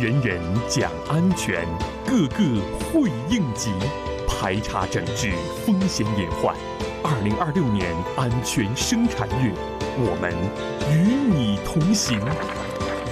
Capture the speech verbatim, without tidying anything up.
人人讲安全，个个会应急，排查整治风险隐患。二零二六年安全生产月，我们与你同行。